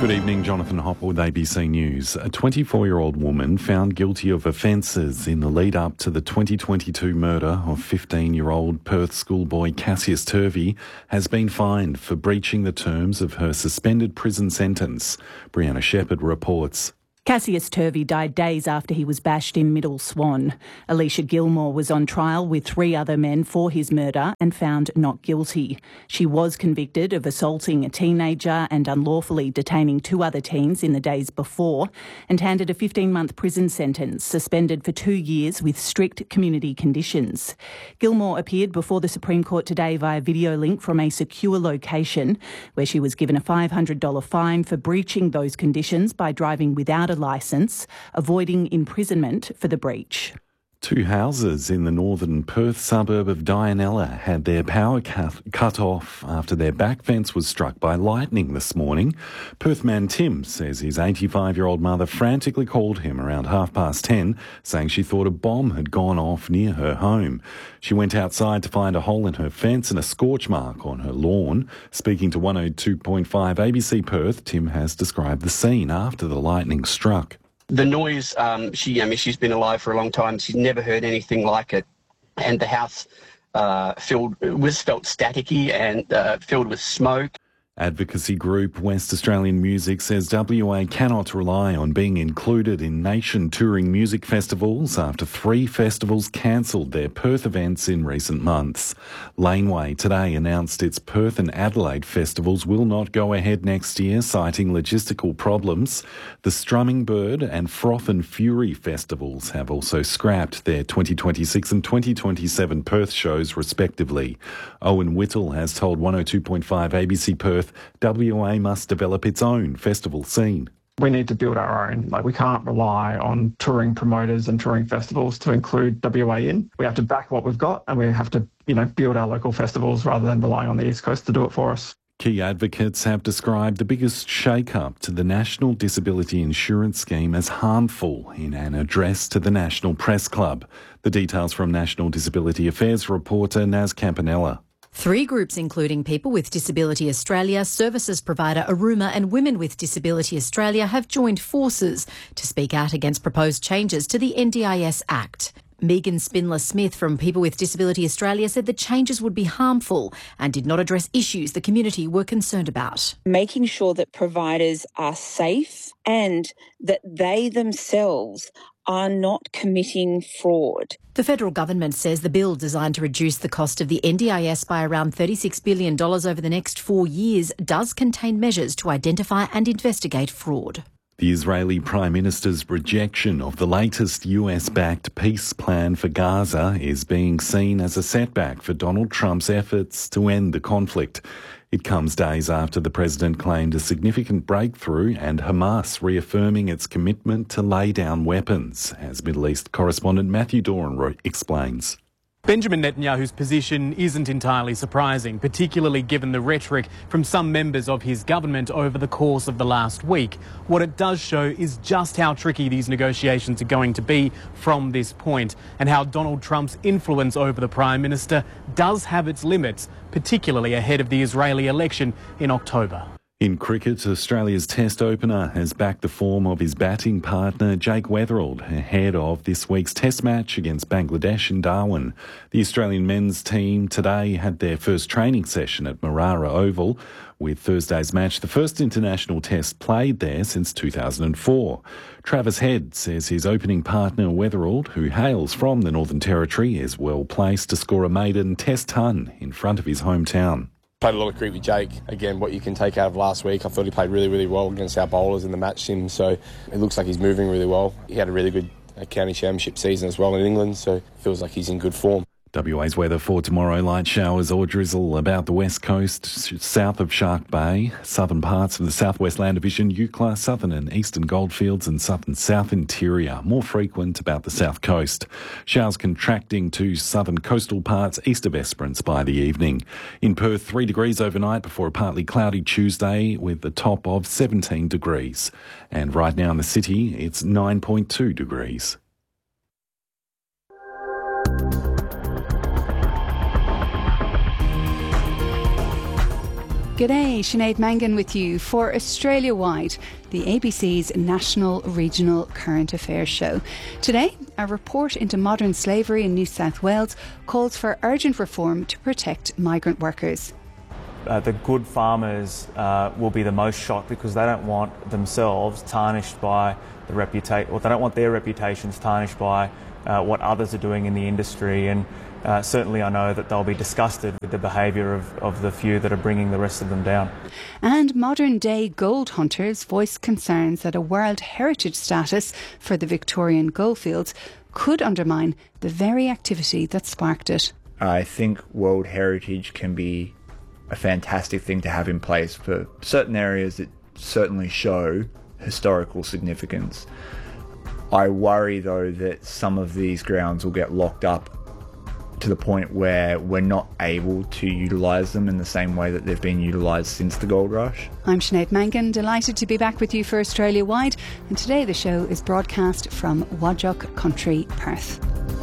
Good evening, Jonathan Hopper with ABC News. A 24-year-old woman found guilty of offences in the lead-up to the 2022 murder of 15-year-old Perth schoolboy Cassius Turvey has been fined for breaching the terms of her suspended prison sentence. Brianna Shepherd reports. Cassius Turvey died days after he was bashed in Middle Swan. Alicia Gilmore was on trial with 3 other men for his murder and found not guilty. She was convicted of assaulting a teenager and unlawfully detaining 2 other teens in the days before and handed a 15-month prison sentence, suspended for 2 years with strict community conditions. Gilmore appeared before the Supreme Court today via video link from a secure location where she was given a $500 fine for breaching those conditions by driving without a licence, avoiding imprisonment for the breach. 2 houses in the northern Perth suburb of Dianella had their power cut off after their back fence was struck by lightning this morning. Perth man Tim says his 85-year-old mother frantically called him around 10:30, saying she thought a bomb had gone off near her home. She went outside to find a hole in her fence and a scorch mark on her lawn. Speaking to 102.5 ABC Perth, Tim has described the scene after the lightning struck. The noise, she's been alive for a long time. She's never heard anything like it. And the house felt staticky and filled with smoke. Advocacy group West Australian Music says WA cannot rely on being included in nation touring music festivals after 3 festivals cancelled their Perth events in recent months. Laneway today announced its Perth and Adelaide festivals will not go ahead next year, citing logistical problems. The Strumming Bird and Froth and Fury festivals have also scrapped their 2026 and 2027 Perth shows respectively. Owen Whittle has told 102.5 ABC Perth WA must develop its own festival scene. We need to build our own. We can't rely on touring promoters and touring festivals to include WA in. We have to back what we've got and we have to, build our local festivals rather than relying on the East Coast to do it for us. Key advocates have described the biggest shake-up to the National Disability Insurance Scheme as harmful in an address to the National Press Club. The details from National Disability Affairs reporter Naz Campanella. 3 groups, including People with Disability Australia, services provider Aruma and Women with Disability Australia, have joined forces to speak out against proposed changes to the NDIS Act. Megan Spindler-Smith from People with Disability Australia said the changes would be harmful and did not address issues the community were concerned about. Making sure that providers are safe and that they themselves are not committing fraud. The federal government says the bill, designed to reduce the cost of the NDIS by around $36 billion over the next 4 years, does contain measures to identify and investigate fraud. The Israeli Prime Minister's rejection of the latest US-backed peace plan for Gaza is being seen as a setback for Donald Trump's efforts to end the conflict. It comes days after the president claimed a significant breakthrough and Hamas reaffirming its commitment to lay down weapons, as Middle East correspondent Matthew Doran explains. Benjamin Netanyahu's position isn't entirely surprising, particularly given the rhetoric from some members of his government over the course of the last week. What it does show is just how tricky these negotiations are going to be from this point, and how Donald Trump's influence over the Prime Minister does have its limits, particularly ahead of the Israeli election in October. In cricket, Australia's Test opener has backed the form of his batting partner Jake Weatherald ahead of this week's Test match against Bangladesh in Darwin. The Australian men's team today had their first training session at Marara Oval, with Thursday's match the first international test played there since 2004. Travis Head says his opening partner Weatherald, who hails from the Northern Territory, is well placed to score a maiden Test ton in front of his hometown. Played a lot of cricket with Jake. Again, what you can take out of last week, I thought he played really, really well against our bowlers in the match sim, so it looks like he's moving really well. He had a really good county championship season as well in England, so it feels like he's in good form. WA's weather for tomorrow: light showers or drizzle about the west coast, south of Shark Bay, southern parts of the southwest land division, Eucla, southern and eastern goldfields and southern south interior. More frequent about the south coast. Showers contracting to southern coastal parts east of Esperance by the evening. In Perth, 3 degrees overnight before a partly cloudy Tuesday with the top of 17 degrees. And right now in the city, it's 9.2 degrees. G'day, Sinead Mangan with you for Australia-Wide, the ABC's National Regional Current Affairs show. Today, a report into modern slavery in New South Wales calls for urgent reform to protect migrant workers. The good farmers will be the most shocked because they don't want themselves tarnished by the reputation, or they don't want their reputations tarnished by what others are doing in the industry. And certainly I know that they'll be disgusted with the behaviour of the few that are bringing the rest of them down. And modern-day gold hunters voice concerns that a World Heritage status for the Victorian goldfields could undermine the very activity that sparked it. I think World Heritage can be a fantastic thing to have in place for certain areas that certainly show historical significance. I worry, though, that some of these grounds will get locked up to the point where we're not able to utilise them in the same way that they've been utilised since the gold rush. I'm Sinead Mangan, delighted to be back with you for Australia-Wide, and today the show is broadcast from Wadjuk Country, Perth.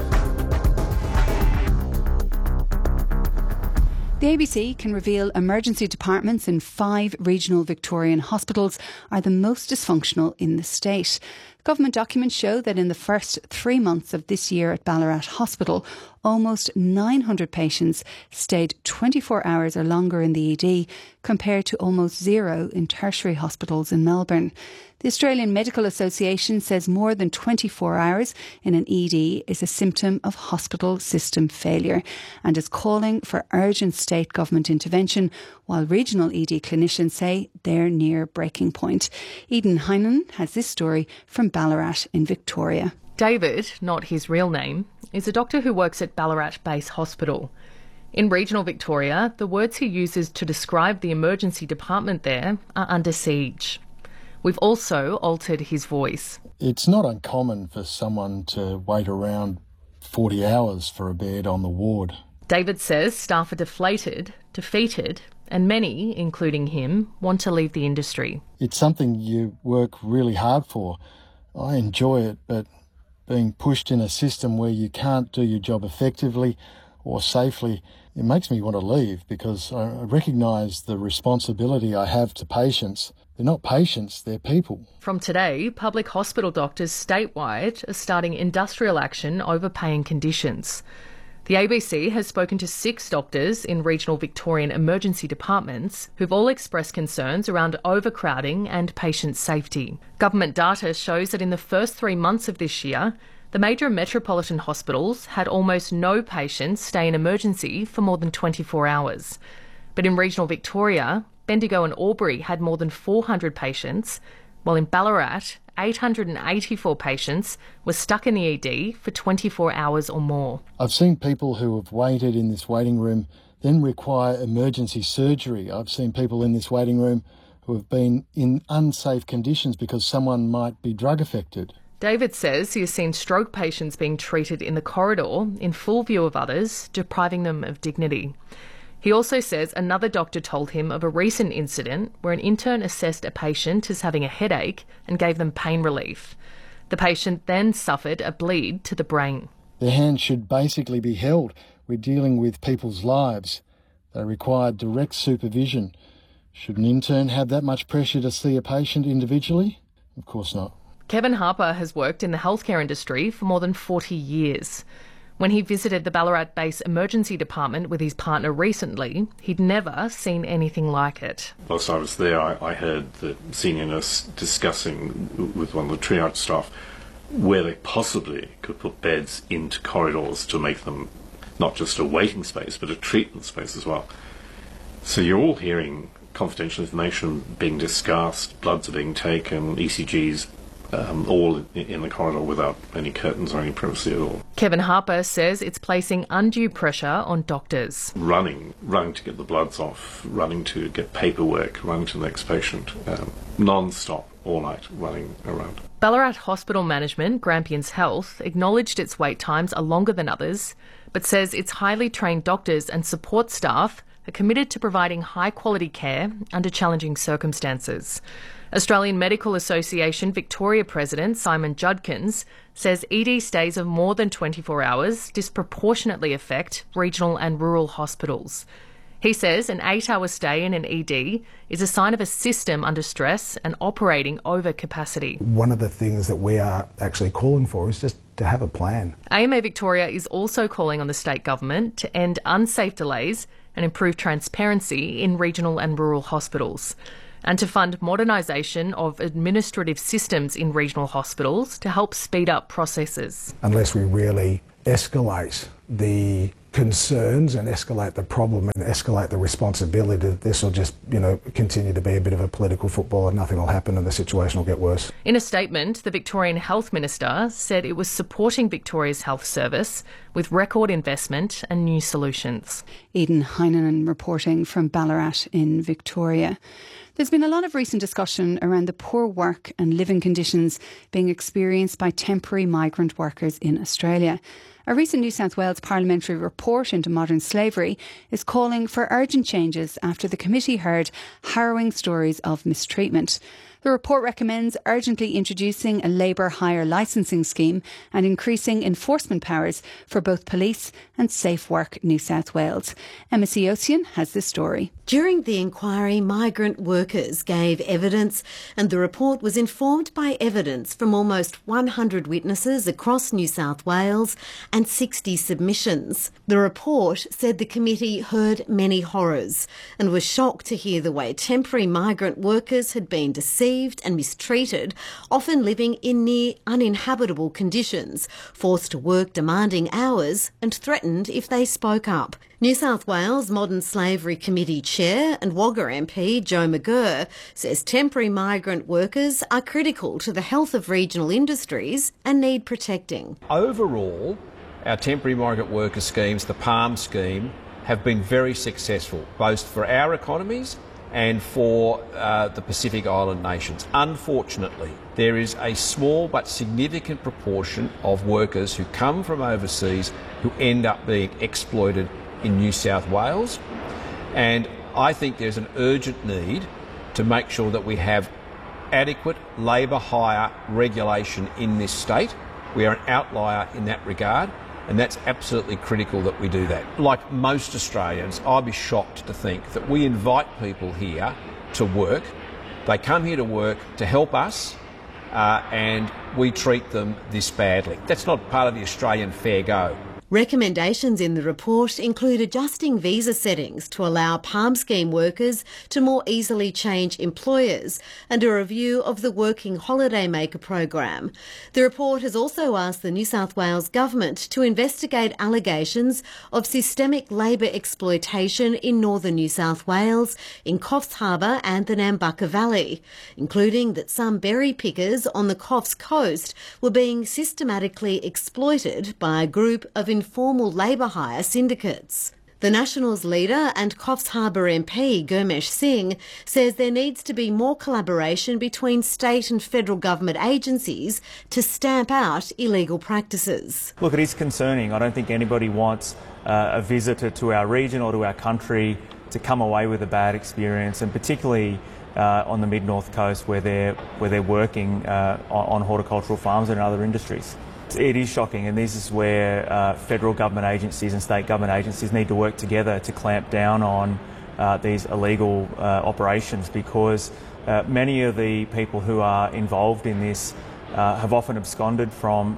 The ABC can reveal emergency departments in 5 regional Victorian hospitals are the most dysfunctional in the state. Government documents show that in the first 3 months of this year at Ballarat Hospital, almost 900 patients stayed 24 hours or longer in the ED, compared to almost 0 in tertiary hospitals in Melbourne. The Australian Medical Association says more than 24 hours in an ED is a symptom of hospital system failure and is calling for urgent state government intervention, while regional ED clinicians say they're near breaking point. Eden Heinen has this story from Ballarat in Victoria. David, not his real name, is a doctor who works at Ballarat Base Hospital. In regional Victoria, the words he uses to describe the emergency department there are under siege. We've also altered his voice. It's not uncommon for someone to wait around 40 hours for a bed on the ward. David says staff are deflated, defeated, and many, including him, want to leave the industry. It's something you work really hard for. I enjoy it, but being pushed in a system where you can't do your job effectively or safely, it makes me want to leave because I recognise the responsibility I have to patients. They're not patients, they're people. From today, public hospital doctors statewide are starting industrial action over paying conditions. The ABC has spoken to 6 doctors in regional Victorian emergency departments who've all expressed concerns around overcrowding and patient safety. Government data shows that in the first 3 months of this year, the major metropolitan hospitals had almost no patients stay in emergency for more than 24 hours. But in regional Victoria, Bendigo and Albury had more than 400 patients, while in Ballarat, 884 patients were stuck in the ED for 24 hours or more. I've seen people who have waited in this waiting room then require emergency surgery. I've seen people in this waiting room who have been in unsafe conditions because someone might be drug affected. David says he has seen stroke patients being treated in the corridor in full view of others, depriving them of dignity. He also says another doctor told him of a recent incident where an intern assessed a patient as having a headache and gave them pain relief. The patient then suffered a bleed to the brain. Their hands should basically be held. We're dealing with people's lives. They require direct supervision. Should an intern have that much pressure to see a patient individually? Of course not. Kevin Harper has worked in the healthcare industry for more than 40 years. When he visited the Ballarat Base Emergency Department with his partner recently, he'd never seen anything like it. Whilst I was there, I heard the senior nurse discussing with one of the triage staff where they possibly could put beds into corridors to make them not just a waiting space, but a treatment space as well. So you're all hearing confidential information being discussed, bloods are being taken, ECGs, all in the corridor without any curtains or any privacy at all. Kevin Harper says it's placing undue pressure on doctors. Running to get the bloods off, running to get paperwork, running to the next patient, non-stop, all night, running around. Ballarat Hospital Management, Grampians Health, acknowledged its wait times are longer than others, but says its highly trained doctors and support staff are committed to providing high-quality care under challenging circumstances. Australian Medical Association Victoria President Simon Judkins says ED stays of more than 24 hours disproportionately affect regional and rural hospitals. He says an 8-hour stay in an ED is a sign of a system under stress and operating over capacity. One of the things that we are actually calling for is just to have a plan. AMA Victoria is also calling on the state government to end unsafe delays and improve transparency in regional and rural hospitals, and to fund modernisation of administrative systems in regional hospitals to help speed up processes. Unless we really escalate the concerns and escalate the problem and escalate the responsibility, this will just, continue to be a bit of a political football and nothing will happen and the situation will get worse. In a statement, the Victorian Health Minister said it was supporting Victoria's health service with record investment and new solutions. Eden Heinonen reporting from Ballarat in Victoria. There's been a lot of recent discussion around the poor work and living conditions being experienced by temporary migrant workers in Australia. A recent New South Wales parliamentary report into modern slavery is calling for urgent changes after the committee heard harrowing stories of mistreatment. The report recommends urgently introducing a labour hire licensing scheme and increasing enforcement powers for both police and Safe Work New South Wales. Emma Siosian has this story. During the inquiry, migrant workers gave evidence, and the report was informed by evidence from almost 100 witnesses across New South Wales and 60 submissions. The report said the committee heard many horrors and was shocked to hear the way temporary migrant workers had been deceived and mistreated, often living in near uninhabitable conditions, forced to work demanding hours and threatened if they spoke up. New South Wales Modern Slavery Committee Chair and Wagga MP Joe McGurr says temporary migrant workers are critical to the health of regional industries and need protecting. Overall, our temporary migrant worker schemes, the PALM scheme, have been very successful, both for our economies and for the Pacific Island nations. Unfortunately, there is a small but significant proportion of workers who come from overseas who end up being exploited in New South Wales, and I think there's an urgent need to make sure that we have adequate labour hire regulation in this state. We are an outlier in that regard, and that's absolutely critical that we do that. Like most Australians, I'd be shocked to think that we invite people here to work. They come here to work to help us, and we treat them this badly. That's not part of the Australian fair go. Recommendations in the report include adjusting visa settings to allow PALM scheme workers to more easily change employers and a review of the Working Holiday Maker program. The report has also asked the New South Wales Government to investigate allegations of systemic labour exploitation in northern New South Wales, in Coffs Harbour and the Nambucca Valley, including that some berry pickers on the Coffs Coast were being systematically exploited by a group of informal labour hire syndicates. The Nationals leader and Coffs Harbour MP Gurmesh Singh says there needs to be more collaboration between state and federal government agencies to stamp out illegal practices. Look, it is concerning. I don't think anybody wants a visitor to our region or to our country to come away with a bad experience, and particularly on the mid-north coast where they're working on horticultural farms and other industries. It is shocking, and this is where federal government agencies and state government agencies need to work together to clamp down on these illegal operations, because many of the people who are involved in this have often absconded from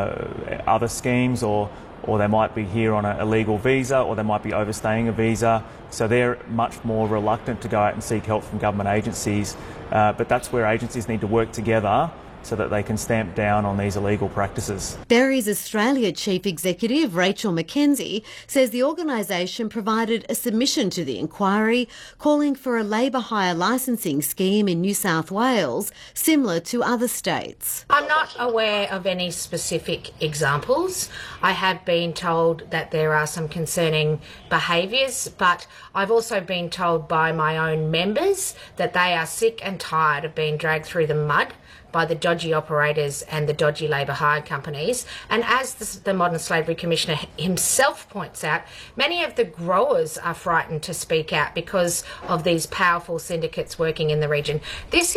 other schemes, or they might be here on an illegal visa, or they might be overstaying a visa, so they're much more reluctant to go out and seek help from government agencies. But that's where agencies need to work together so that they can stamp down on these illegal practices. Berries Australia Chief Executive Rachel McKenzie says the organisation provided a submission to the inquiry calling for a labour hire licensing scheme in New South Wales similar to other states. I'm not aware of any specific examples. I have been told that there are some concerning behaviours, but I've also been told by my own members that they are sick and tired of being dragged through the mud by the dodgy operators and the dodgy labour hire companies. And as the Modern Slavery Commissioner himself points out, many of the growers are frightened to speak out because of these powerful syndicates working in the region. This is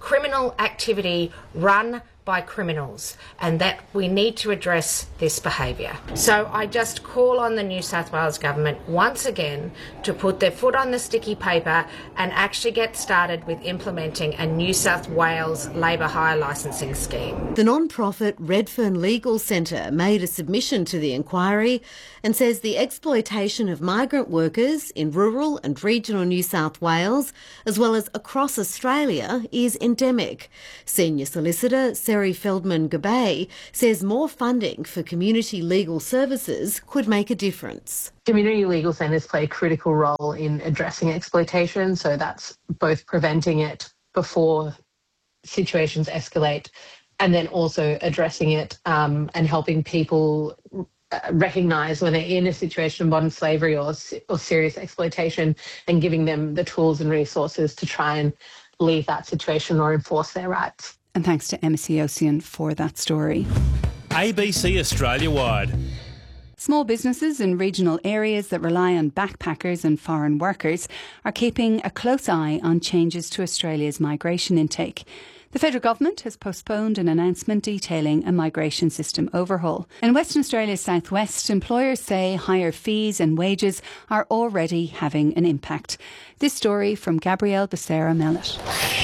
criminal activity run by criminals, and that we need to address this behaviour. So I just call on the New South Wales government once again to put their foot on the sticky paper and actually get started with implementing a New South Wales labour hire licensing scheme. The non-profit Redfern Legal Centre made a submission to the inquiry and says the exploitation of migrant workers in rural and regional New South Wales, as well as across Australia, is endemic. Senior solicitor Seri Feldman-Gabay says more funding for community legal services could make a difference. Community legal centres play a critical role in addressing exploitation, so that's both preventing it before situations escalate and then also addressing it and helping people recognise when they're in a situation of modern slavery or serious exploitation and giving them the tools and resources to try and leave that situation or enforce their rights. And thanks to Emma Siosian for that story. ABC Australia-wide. Small businesses in regional areas that rely on backpackers and foreign workers are keeping a close eye on changes to Australia's migration intake. The federal government has postponed an announcement detailing a migration system overhaul. In Western Australia's southwest, employers say higher fees and wages are already having an impact. This story from Gabrielle Becerra Mellett.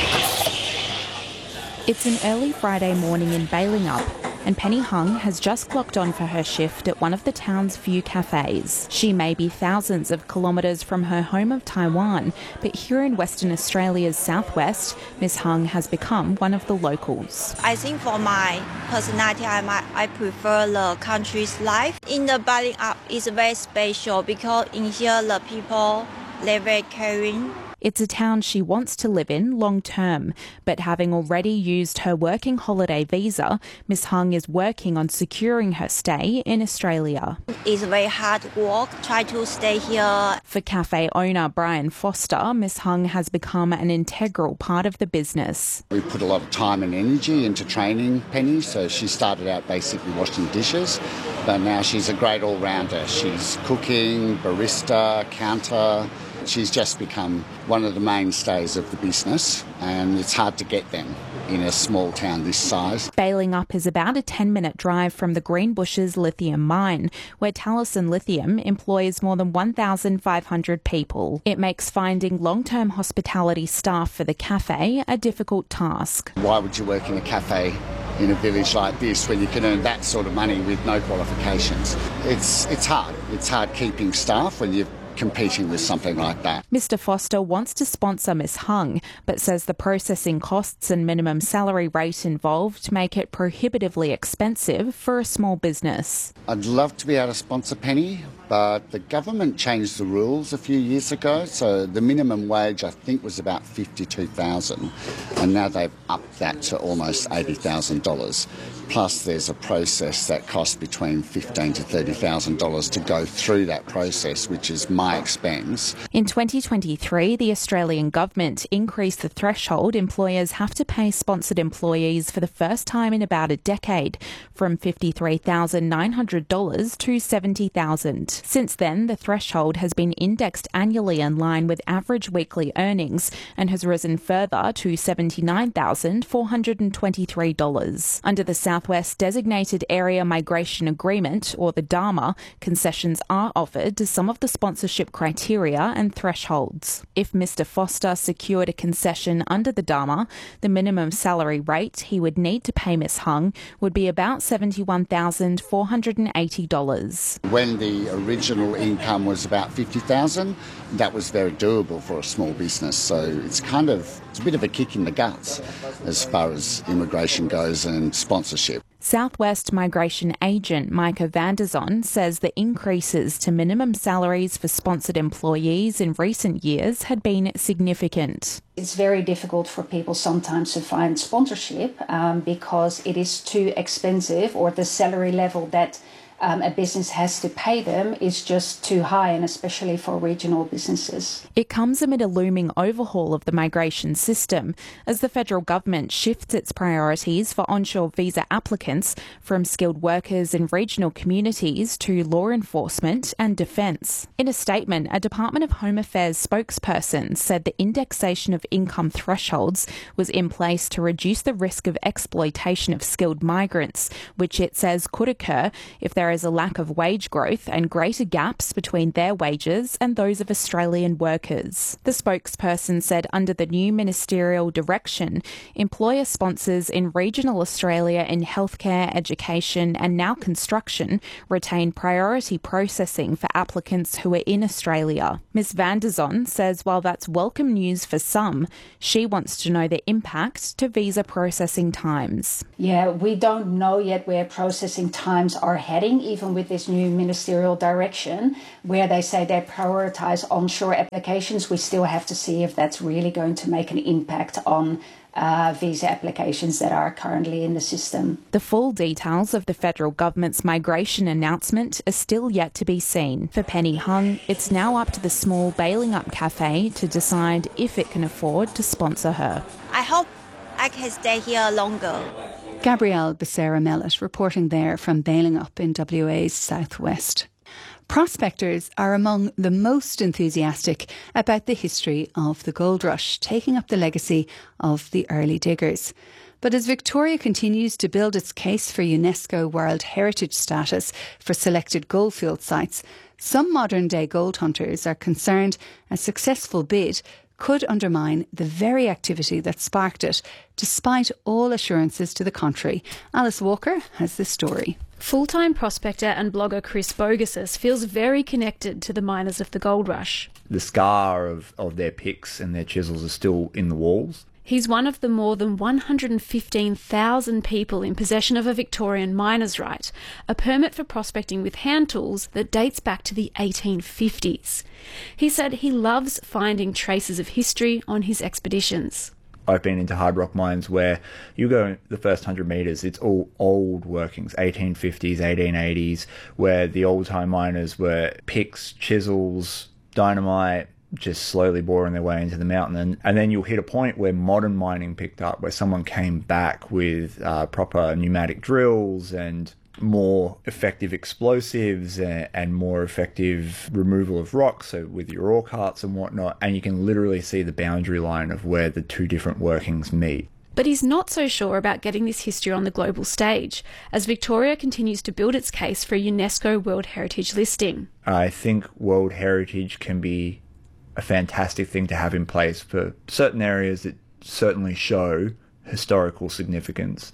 It's an early Friday morning in Balingup, and Penny Hung has just clocked on for her shift at one of the town's few cafes. She may be thousands of kilometres from her home of Taiwan, but here in Western Australia's southwest, Miss Hung has become one of the locals. I think for my personality, I prefer the country's life. In the Balingup, it's very special because in here the people, they're very caring. It's a town she wants to live in long term, but having already used her working holiday visa, Miss Hung is working on securing her stay in Australia. It's very hard work, try to stay here. For cafe owner Brian Foster, Miss Hung has become an integral part of the business. We put a lot of time and energy into training Penny, so she started out basically washing dishes, but now she's a great all-rounder. She's cooking, barista, counter. She's just become one of the mainstays of the business, and it's hard to get them in a small town this size. Balingup is about a 10-minute drive from the Greenbushes lithium mine, where Talison Lithium employs more than 1,500 people. It makes finding long-term hospitality staff for the cafe a difficult task. Why would you work in a cafe in a village like this when you can earn that sort of money with no qualifications? It's hard. It's hard keeping staff when you've competing with something like that. Mr. Foster wants to sponsor Miss Hung, but says the processing costs and minimum salary rate involved make it prohibitively expensive for a small business. I'd love to be able to sponsor Penny, but the government changed the rules a few years ago, so the minimum wage I think was about $52,000, and now they've upped that to almost $80,000. Plus there's a process that costs between $15,000 to $30,000 to go through that process, which is my expense. In 2023, the Australian government increased the threshold employers have to pay sponsored employees for the first time in about a decade, from $53,900 to $70,000. Since then, the threshold has been indexed annually in line with average weekly earnings and has risen further to $79,423. Under the Southwest Designated Area Migration Agreement, or the DAMA, concessions are offered to some of the sponsorship criteria and thresholds. If Mr. Foster secured a concession under the DAMA, the minimum salary rate he would need to pay Miss Hung would be about $71,480. When the original income was about $50,000, that was very doable for a small business. So it's a bit of a kick in the guts as far as immigration goes and sponsorship. Southwest Migration Agent Micah Vanderzon says the increases to minimum salaries for sponsored employees in recent years had been significant. It's very difficult for people sometimes to find sponsorship because it is too expensive, or the salary level that a business has to pay them is just too high, and especially for regional businesses. It comes amid a looming overhaul of the migration system as the federal government shifts its priorities for onshore visa applicants from skilled workers in regional communities to law enforcement and defence. In a statement, a Department of Home Affairs spokesperson said the indexation of income thresholds was in place to reduce the risk of exploitation of skilled migrants, which it says could occur if there is a lack of wage growth and greater gaps between their wages and those of Australian workers. The spokesperson said under the new ministerial direction, employer sponsors in regional Australia in healthcare, education and now construction retain priority processing for applicants who are in Australia. Ms Van der Zon says while that's welcome news for some, she wants to know the impact to visa processing times. Yeah, we don't know yet where processing times are heading, even with this new ministerial direction, where they say they prioritise onshore applications. We still have to see if that's really going to make an impact on visa applications that are currently in the system. The full details of the federal government's migration announcement are still yet to be seen. For Penny Hung, it's now up to the small Bailing Up Cafe to decide if it can afford to sponsor her. I hope I can stay here longer. Gabrielle Becerra-Mellett reporting there from Bailing Up in WA's southwest. Prospectors are among the most enthusiastic about the history of the gold rush, taking up the legacy of the early diggers. But as Victoria continues to build its case for UNESCO World Heritage status for selected goldfield sites, some modern-day gold hunters are concerned a successful bid could undermine the very activity that sparked it, despite all assurances to the contrary. Alice Walker has this story. Full-time prospector and blogger Chris Bogasus feels very connected to the miners of the gold rush. The scar of their picks and their chisels are still in the walls. He's one of the more than 115,000 people in possession of a Victorian miner's right, a permit for prospecting with hand tools that dates back to the 1850s. He said he loves finding traces of history on his expeditions. I've been into hard rock mines where you go the first 100 metres, it's all old workings, 1850s, 1880s, where the old-time miners were picks, chisels, dynamite, just slowly boring their way into the mountain. And then you'll hit a point where modern mining picked up, where someone came back with proper pneumatic drills and more effective explosives and more effective removal of rocks, so with your ore carts and whatnot, and you can literally see the boundary line of where the two different workings meet. But he's not so sure about getting this history on the global stage, as Victoria continues to build its case for a UNESCO World Heritage listing. I think World Heritage can be a fantastic thing to have in place for certain areas that certainly show historical significance.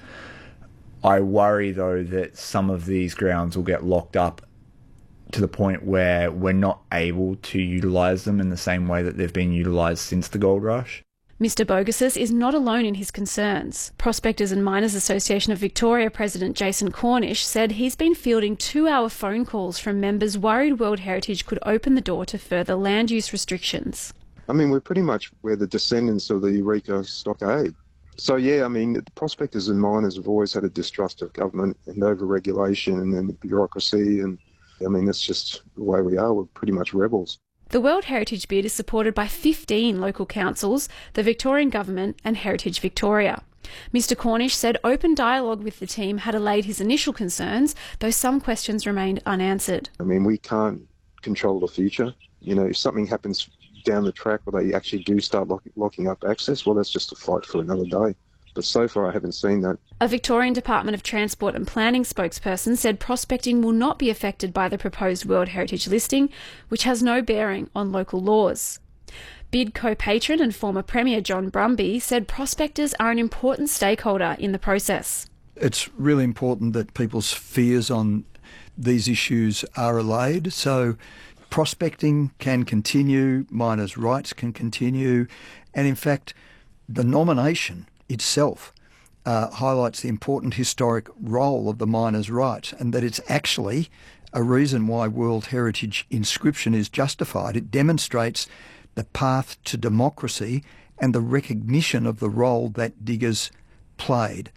I worry, though, that some of these grounds will get locked up to the point where we're not able to utilise them in the same way that they've been utilised since the gold rush. Mr Bogasus is not alone in his concerns. Prospectors and Miners Association of Victoria President Jason Cornish said he's been fielding 2-hour phone calls from members worried World Heritage could open the door to further land use restrictions. I mean, we're the descendants of the Eureka Stockade. So, yeah, I mean, the prospectors and miners have always had a distrust of government and over-regulation and then bureaucracy. And, I mean, that's just the way we are. We're pretty much rebels. The World Heritage bid is supported by 15 local councils, the Victorian Government and Heritage Victoria. Mr Cornish said open dialogue with the team had allayed his initial concerns, though some questions remained unanswered. I mean, we can't control the future. You know, if something happens down the track where they actually do start locking up access, well, that's just a fight for another day. But so far I haven't seen that. A Victorian Department of Transport and Planning spokesperson said prospecting will not be affected by the proposed World Heritage listing, which has no bearing on local laws. BID co-patron and former Premier John Brumby said prospectors are an important stakeholder in the process. It's really important that people's fears on these issues are allayed, so prospecting can continue, miners' rights can continue, and in fact the nomination itself highlights the important historic role of the miners' right, and that it's actually a reason why World Heritage inscription is justified. It demonstrates the path to democracy and the recognition of the role that diggers played.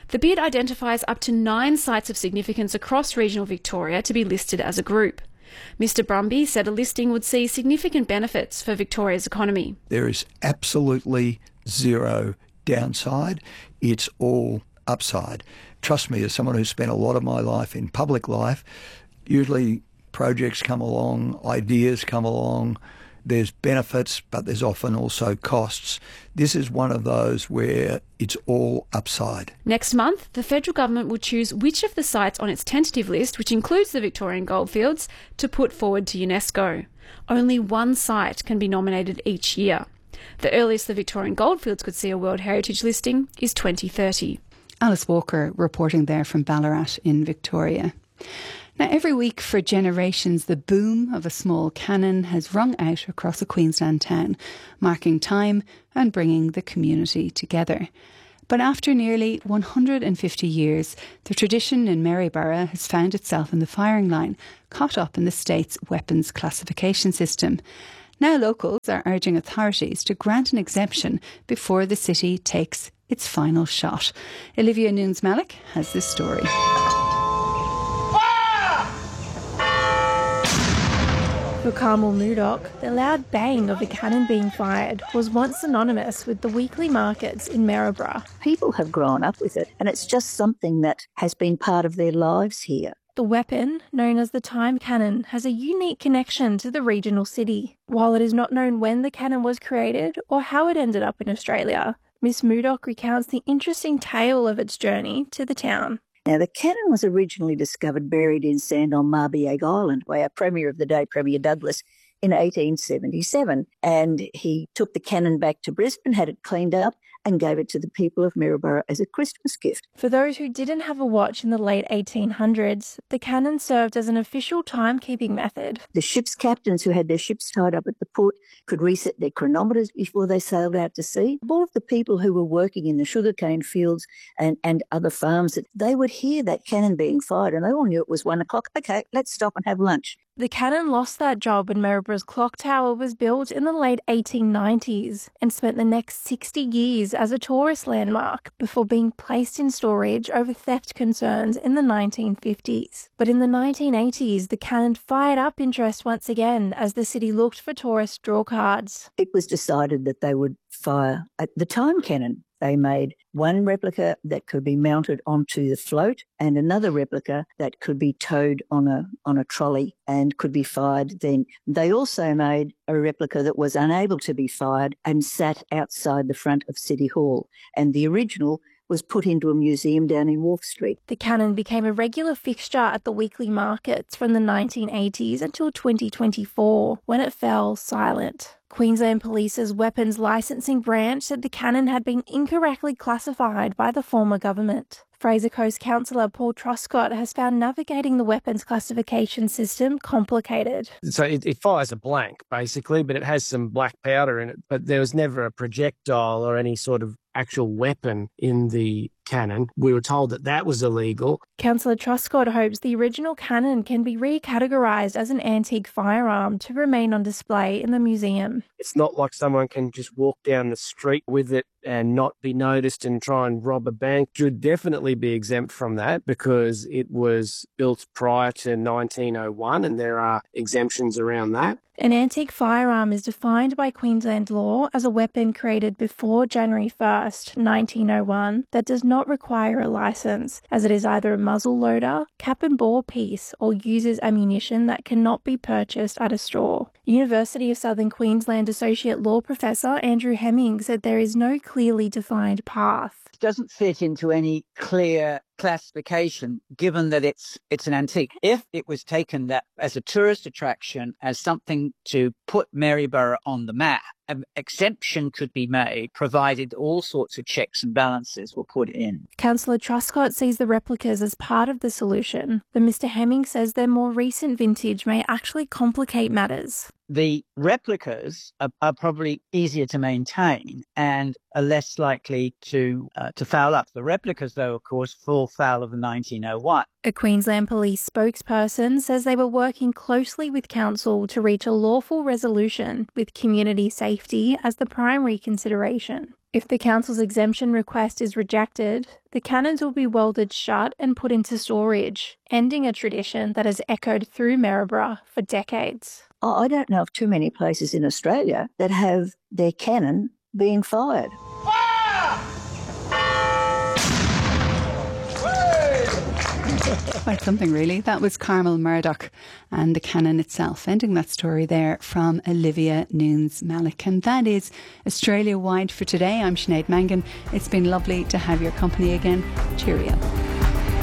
The bid identifies up to 9 sites of significance across regional Victoria to be listed as a group. Mr Brumby said a listing would see significant benefits for Victoria's economy. There is absolutely zero downside. It's all upside. Trust me, as someone who's spent a lot of my life in public life, usually projects come along, ideas come along, there's benefits, but there's often also costs. This is one of those where it's all upside. Next month, the federal government will choose which of the sites on its tentative list, which includes the Victorian Goldfields, to put forward to UNESCO. Only one site can be nominated each year. The earliest the Victorian Goldfields could see a World Heritage listing is 2030. Alice Walker reporting there from Ballarat in Victoria. Now, every week for generations, the boom of a small cannon has rung out across a Queensland town, marking time and bringing the community together. But after nearly 150 years, the tradition in Maryborough has found itself in the firing line, caught up in the state's weapons classification system. Now locals are urging authorities to grant an exemption before the city takes its final shot. Olivia Nunes-Malik has this story. For Carmel Murdoch, the loud bang of a cannon being fired was once synonymous with the weekly markets in Maryborough. People have grown up with it, and it's just something that has been part of their lives here. The weapon, known as the time cannon, has a unique connection to the regional city. While it is not known when the cannon was created or how it ended up in Australia, Miss Murdoch recounts the interesting tale of its journey to the town. Now, the cannon was originally discovered buried in sand on Marbiag Island by our Premier of the day, Premier Douglas, in 1877. And he took the cannon back to Brisbane, had it cleaned up, and gave it to the people of Maryborough as a Christmas gift. For those who didn't have a watch in the late 1800s, the cannon served as an official timekeeping method. The ship's captains who had their ships tied up at the port could reset their chronometers before they sailed out to sea. All of the people who were working in the sugarcane fields and other farms, they would hear that cannon being fired and they all knew it was 1 o'clock. Okay, let's stop and have lunch. The cannon lost that job when Marlborough's clock tower was built in the late 1890s and spent the next 60 years as a tourist landmark before being placed in storage over theft concerns in the 1950s. But in the 1980s, the cannon fired up interest once again as the city looked for tourist drawcards. It was decided that they would fire at the time cannon. They made one replica that could be mounted onto the float and another replica that could be towed on a trolley and could be fired then. They also made a replica that was unable to be fired and sat outside the front of City Hall. And the original was put into a museum down in Wharf Street. The cannon became a regular fixture at the weekly markets from the 1980s until 2024, when it fell silent. Queensland Police's weapons licensing branch said the cannon had been incorrectly classified by the former government. Fraser Coast councillor Paul Truscott has found navigating the weapons classification system complicated. So it fires a blank, basically, but it has some black powder in it. But there was never a projectile or any sort of actual weapon in the cannon. We were told that that was illegal. Councillor Truscott hopes the original cannon can be recategorised as an antique firearm to remain on display in the museum. It's not like someone can just walk down the street with it and not be noticed and try and rob a bank. It should definitely be exempt from that because it was built prior to 1901 and there are exemptions around that. An antique firearm is defined by Queensland law as a weapon created before January 1st, 1901 that does not require a licence, as it is either a muzzle loader, cap and bore piece, or uses ammunition that cannot be purchased at a store. University of Southern Queensland Associate Law Professor Andrew Hemming said there is no clearly defined path. It doesn't fit into any clear classification, given that it's an antique. If it was taken that as a tourist attraction, as something to put Maryborough on the map, an exemption could be made, provided all sorts of checks and balances were put in. Councillor Truscott sees the replicas as part of the solution, but Mr Hemming says their more recent vintage may actually complicate matters. The replicas are probably easier to maintain and are less likely to foul up. The replicas, though, of course, fall foul of the 1901. A Queensland Police spokesperson says they were working closely with Council to reach a lawful resolution with community safety as the primary consideration. If the council's exemption request is rejected, the cannons will be welded shut and put into storage, ending a tradition that has echoed through Maryborough for decades. I don't know of too many places in Australia that have their cannon being fired. Quite something, really. That was Carmel Murdoch and the cannon itself. Ending that story there from Olivia Nunes-Malik. And that is Australia Wide for today. I'm Sinead Mangan. It's been lovely to have your company again. Cheerio.